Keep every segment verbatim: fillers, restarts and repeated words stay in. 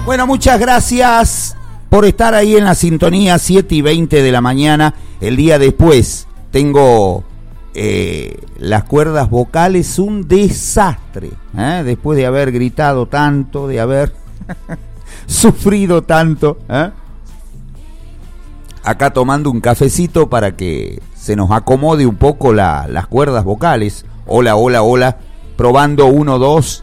Bueno, muchas gracias por estar ahí en la sintonía, siete y veinte de la mañana. El día después tengo eh, las cuerdas vocales un desastre, ¿eh? Después de haber gritado tanto, de haber sufrido tanto, ¿eh? Acá tomando un cafecito para que se nos acomode un poco la, las cuerdas vocales. Hola, hola, hola. Probando uno, dos.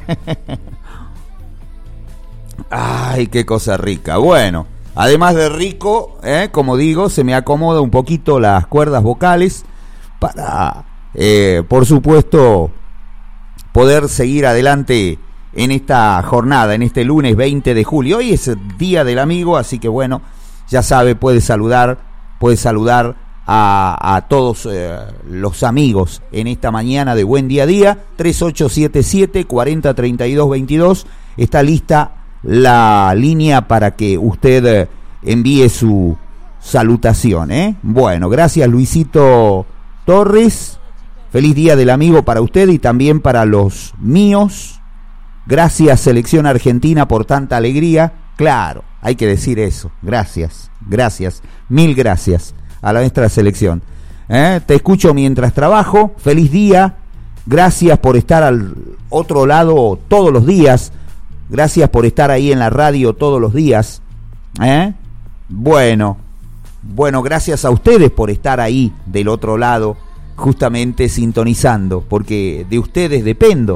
Ay, qué cosa rica. Bueno, además de rico, ¿eh? Como digo, se me acomoda un poquito las cuerdas vocales para, eh, por supuesto, poder seguir adelante en esta jornada, en este lunes veinte de julio. Hoy es el Día del Amigo, así que bueno, ya sabe, puede saludar, puede saludar a, a todos eh, los amigos en esta mañana de Buen Día a Día. Tres ocho siete siete, cuarenta, treinta y dos, veintidós. Está lista la línea para que usted eh, envíe su salutación, ¿eh? Bueno, gracias Luisito Torres. Feliz Día del Amigo para usted y también para los míos. Gracias Selección Argentina por tanta alegría. Claro, hay que decir eso. Gracias, gracias, mil gracias a la nuestra selección. ¿Eh? Te escucho mientras trabajo. Feliz día. Gracias por estar al otro lado todos los días. Gracias por estar ahí en la radio todos los días. ¿Eh? Bueno, bueno, gracias a ustedes por estar ahí del otro lado, justamente sintonizando, porque de ustedes dependo.